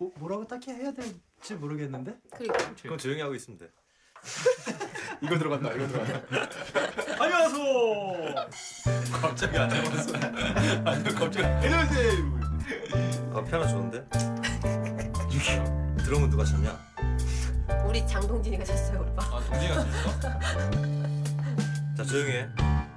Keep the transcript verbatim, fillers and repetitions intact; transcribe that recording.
뭐, 뭐라고 딱히 해야 될지 모르겠는데? 그러니까. 그럼 조용히 하고 있으면 돼. 이거 들어간다. 이거 들어간다. 안녕하세요. 갑자기 안 해봤어. 아니 갑자기 안녕하세요. 아 피아노 좋은데? 드럼은 누가 쳤냐? 우리 장동진이가 쳤어요 오빠. 아 동진이가 쳤어? 자 조용히 해.